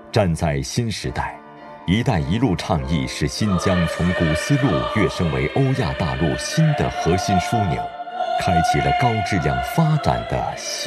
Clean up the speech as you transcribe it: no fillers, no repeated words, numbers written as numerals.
站在新时代，“一带一路”倡议使新疆从古丝路跃升为欧亚大陆新的核心枢纽，开启了高质量发展的新